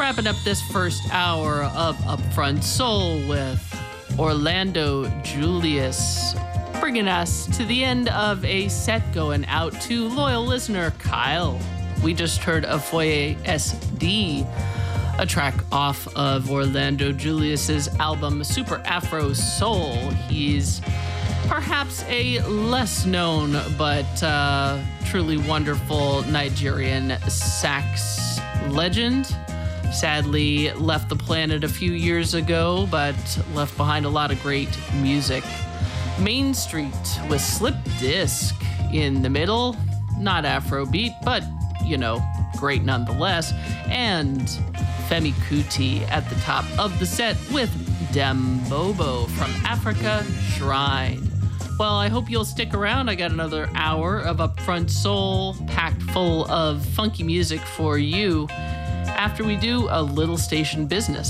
Wrapping up this first hour of Upfront Soul with Orlando Julius, bringing us to the end of a set going out to loyal listener Kyle. We just heard a Foyer SD, a track off of Orlando Julius's album Super Afro Soul. He's perhaps a less known but truly wonderful Nigerian sax legend. Sadly left the planet a few years ago, but left behind a lot of great music. Main Street with Slip Disc in the middle. Not Afrobeat, but, you know, great nonetheless. And Femi Kuti at the top of the set with Dembobo from Africa Shrine. Well, I hope you'll stick around. I got another hour of Upfront Soul packed full of funky music for you after we do a little station business.